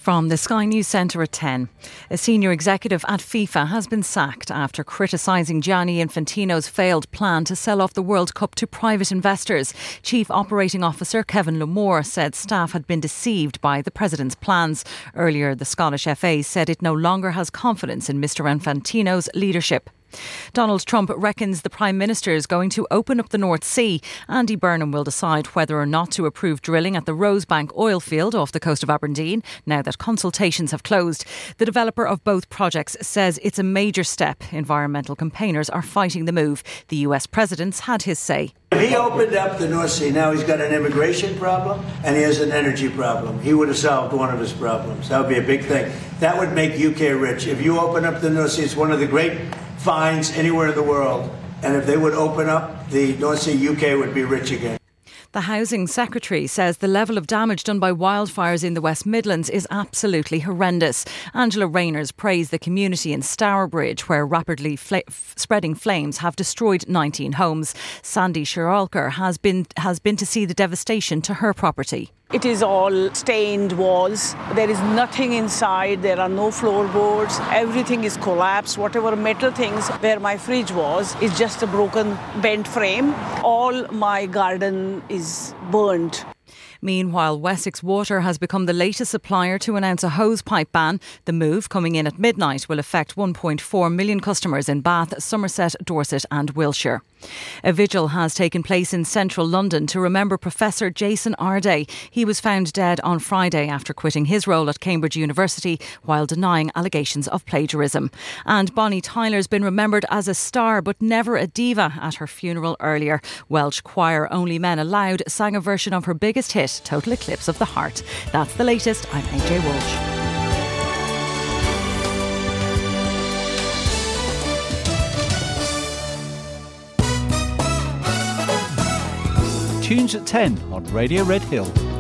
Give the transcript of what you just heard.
From the Sky News Centre at 10. A senior executive at FIFA has been sacked after criticising Gianni Infantino's failed plan to sell off the World Cup to private investors. Chief Operating Officer Kevin Lamore said staff had been deceived by the president's plans. Earlier, the Scottish FA said it no longer has confidence in Mr Infantino's leadership. Donald Trump reckons the Prime Minister is going to open up the North Sea. Andy Burnham will decide whether or not to approve drilling at the Rosebank oil field off the coast of Aberdeen, now that consultations have closed. The developer of both projects says it's a major step. Environmental campaigners are fighting the move. The US President's had his say. If he opened up the North Sea, now he's got an immigration problem and he has an energy problem. He would have solved one of his problems. That would be a big thing. That would make UK rich. If you open up the North Sea, it's one of the great finds anywhere in the world. And if they would open up the North Sea, UK would be rich again. The Housing Secretary says the level of damage done by wildfires in the West Midlands is absolutely horrendous. Angela Rayners praised the community in Stourbridge, where rapidly spreading flames have destroyed 19 homes. Sandy Shiralker has been to see the devastation to her property. It is all stained walls. There is nothing inside. There are no floorboards. Everything is collapsed. Whatever metal things where my fridge was is just a broken, bent frame. All my garden is burnt. Meanwhile, Wessex Water has become the latest supplier to announce a hosepipe ban. The move, coming in at midnight, will affect 1.4 million customers in Bath, Somerset, Dorset and Wiltshire. A vigil has taken place in central London to remember Professor Jason Arday. He was found dead on Friday after quitting his role at Cambridge University while denying allegations of plagiarism. And Bonnie Tyler's been remembered as a star but never a diva at her funeral earlier. Welsh choir Only Men Allowed sang a version of her biggest hit, Total Eclipse of the Heart. That's the latest. I'm AJ Walsh. Tunes at 10 on Radio Red Hill.